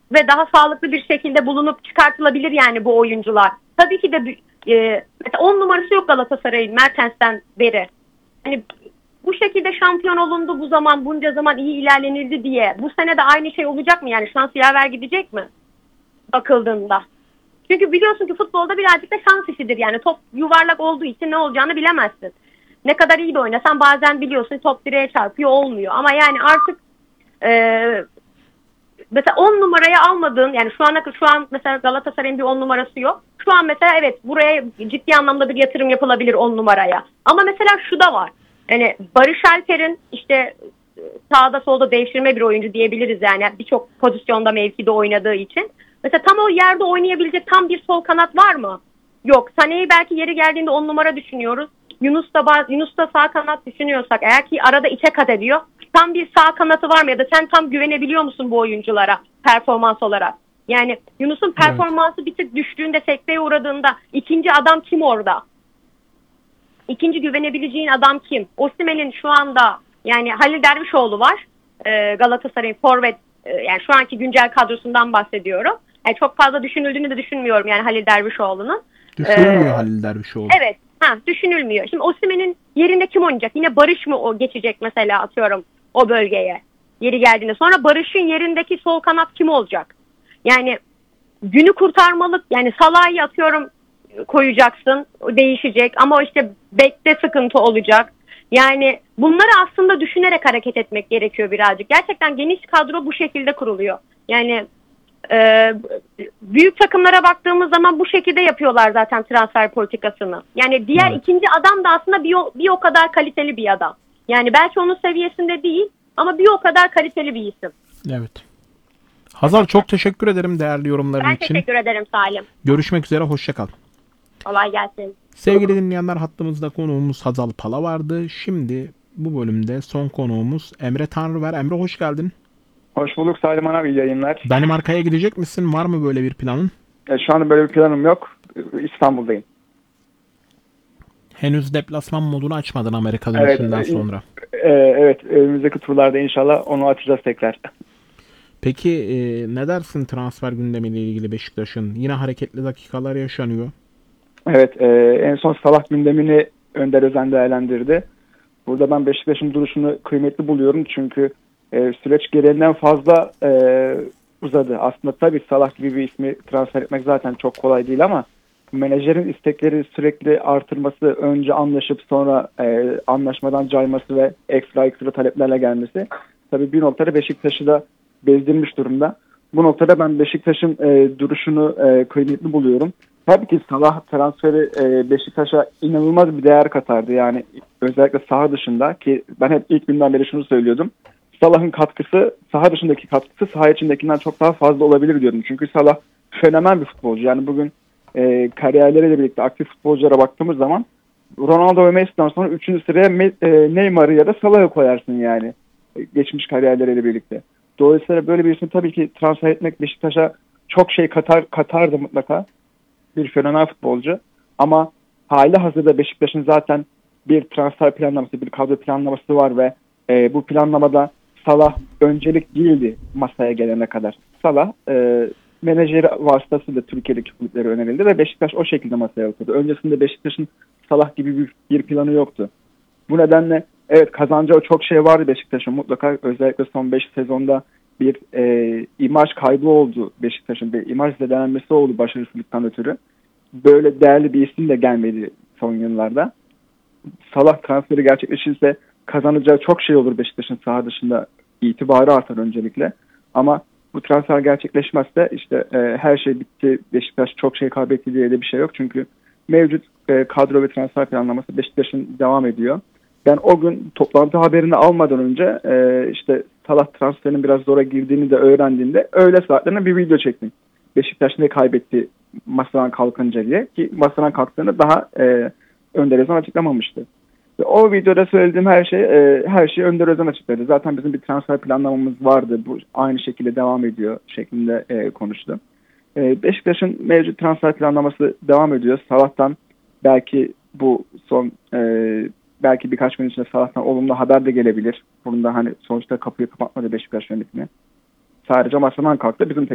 ve daha sağlıklı bir şekilde bulunup çıkartılabilir yani bu oyuncular. Tabii ki de mesela 10 numarası yok Galatasaray'ın Mertens'ten beri. Hani bu şekilde şampiyon olundu bu zaman, bunca zaman iyi ilerlenildi diye. Bu sene de aynı şey olacak mı? Yani şans yaver gidecek mi? Bakıldığında. Çünkü biliyorsun ki futbolda birazcık da şans işidir. Yani top yuvarlak olduğu için ne olacağını bilemezsin. Ne kadar iyi de oynasan bazen biliyorsun top direğe çarpıyor, olmuyor. Ama yani artık mesela 10 numaraya almadığın, yani şu an mesela Galatasaray'ın bir 10 numarası yok. Şu an mesela evet, buraya ciddi anlamda bir yatırım yapılabilir 10 numaraya. Ama mesela şu da var. Yani Barış Alper'in işte sağda solda devşirme bir oyuncu diyebiliriz yani, birçok pozisyonda, mevkide oynadığı için. Mesela tam o yerde oynayabilecek tam bir sol kanat var mı? Yok. Sané'yi belki yeri geldiğinde 10 numara düşünüyoruz. Yunus da sağ kanat düşünüyorsak eğer, ki arada içe kat ediyor. Tam bir sağ kanatı var mı, ya da sen tam güvenebiliyor musun bu oyunculara performans olarak? Yani Yunus'un Evet. performansı bir tık düştüğünde, sekteye uğradığında ikinci adam kim orada? İkinci güvenebileceğin adam kim? Osimhen'in şu anda, yani Halil Dervişoğlu var. Galatasaray'ın forvet, yani şu anki güncel kadrosundan bahsediyorum. Yani çok fazla düşünüldüğünü de düşünmüyorum yani Halil Dervişoğlu'nun. Düşürülmüyor Halil Dervişoğlu. Evet. Düşünülmüyor. Şimdi Osimhen'in yerinde kim oynayacak? Yine Barış mı o geçecek mesela, atıyorum o bölgeye yeri geldiğinde. Sonra Barış'ın yerindeki sol kanat kim olacak? Yani günü kurtarmalık, yani Salah'ı atıyorum koyacaksın, o değişecek ama işte bekte sıkıntı olacak. Yani bunları aslında düşünerek hareket etmek gerekiyor birazcık. Gerçekten geniş kadro bu şekilde kuruluyor. Yani büyük takımlara baktığımız zaman bu şekilde yapıyorlar zaten transfer politikasını. Yani diğer Evet. ikinci adam da aslında bir o kadar kaliteli bir adam. Yani belki onun seviyesinde değil ama bir o kadar kaliteli bir isim. Evet. Hazal, çok teşekkür ederim değerli yorumların Ben için. teşekkür ederim Salim. Görüşmek üzere. Hoşça kal. Kolay gelsin. Sevgili dinleyenler, hattımızda konuğumuz Hazal Pala vardı. Şimdi bu bölümde son konuğumuz Emre Tanrıver. Emre, hoş geldin. Hoş bulduk Salim abi, iyi yayınlar. Danimarka'ya gidecek misin? Var mı böyle bir planın? Şu anda böyle bir planım yok. İstanbul'dayım. Henüz deplasman modunu açmadın Amerika Evet, dönüşünden sonra. evet, önümüzdeki turlarda inşallah onu açacağız tekrar. Peki ne dersin transfer gündemiyle ilgili Beşiktaş'ın? Yine hareketli dakikalar yaşanıyor. Evet, en son Salah gündemini Önder Özen değerlendirdi. Burada ben Beşiktaş'ın duruşunu kıymetli buluyorum çünkü süreç gereğinden fazla uzadı. Aslında tabii Salah gibi bir ismi transfer etmek zaten çok kolay değil ama menajerin istekleri sürekli artırması, önce anlaşıp sonra anlaşmadan cayması ve ekstra taleplerle gelmesi tabii bir noktada Beşiktaş'ı da bezdirmiş durumda. Bu noktada ben Beşiktaş'ın duruşunu kıymetli buluyorum. Tabii ki Salah transferi Beşiktaş'a inanılmaz bir değer katardı. Yani özellikle saha dışında, ki ben hep ilk günden beri şunu söylüyordum. Salah'ın katkısı, saha dışındaki katkısı saha içindekinden çok daha fazla olabilir diyordum. Çünkü Salah fenomen bir futbolcu. Yani bugün kariyerleriyle birlikte aktif futbolculara baktığımız zaman Ronaldo ve Messi'den sonra 3. sıraya Neymar'ı ya da Salah'ı koyarsın yani. Geçmiş kariyerleriyle birlikte. Dolayısıyla böyle birisini tabii ki transfer etmek Beşiktaş'a çok şey katardı mutlaka. Bir fenomen futbolcu. Ama hali hazırda Beşiktaş'ın zaten bir transfer planlaması, bir kadro planlaması var ve bu planlamada Salah öncelik değildi masaya gelene kadar. Salah menajeri vasıtasıyla Türkiye'deki kulüplere önerildi ve Beşiktaş o şekilde masaya oturdu. Öncesinde Beşiktaş'ın Salah gibi bir planı yoktu. Bu nedenle evet, kazanacağı çok şey vardı Beşiktaş'ın mutlaka. Özellikle son 5 sezonda bir imaj kaybı oldu Beşiktaş'ın. Bir imaj zedelenmesi oldu başarısızlıktan ötürü. Böyle değerli bir isim de gelmedi son yıllarda. Salah transferi gerçekleşirse kazanacağı çok şey olur Beşiktaş'ın saha dışında, itibarı artar öncelikle. Ama bu transfer gerçekleşmezse işte her şey bitti, Beşiktaş çok şey kaybetti diye de bir şey yok. Çünkü mevcut kadro ve transfer planlaması Beşiktaş'ın devam ediyor. Ben o gün toplantı haberini almadan önce işte Salah transferinin biraz zora girdiğini de öğrendiğimde öğle saatlerinde bir video çektim. Beşiktaş ne kaybetti masadan kalkınca diye, ki masadan kalktığını daha Önder Özen açıklamamıştı. Ve o videoda söylediğim her şeyi Önder Özen açıkladı. Zaten bizim bir transfer planlamamız vardı. Bu aynı şekilde devam ediyor şeklinde konuştu. Beşiktaş'ın mevcut transfer planlaması devam ediyor. Salah'tan belki bu son belki birkaç gün içinde Salah'tan olumlu haber de gelebilir. Bunun da hani sonuçta kapıyı kapatmadı Beşiktaş yönetimi. Sadece masadan kalktı. Bizim